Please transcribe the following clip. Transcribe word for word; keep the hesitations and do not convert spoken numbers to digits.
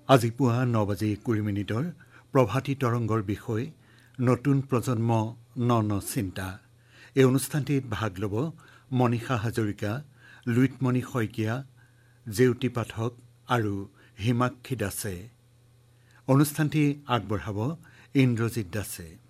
আজি পুৱা ন বাজি কুৰি মিনিটৰ প্ৰভাতী তৰংগৰ বিষয় নতুন প্ৰজন্ম ন ন চিন্তা। এই অনুষ্ঠানটিত ভাগ ল'ব মনীষা হাজৰিকা, লুইতমণি শইকীয়া, জেউতী পাঠক আৰু হিমাক্ষী দাসে। অনুষ্ঠানটি আগবঢ়াব ইন্দ্ৰজিৎ দাসে।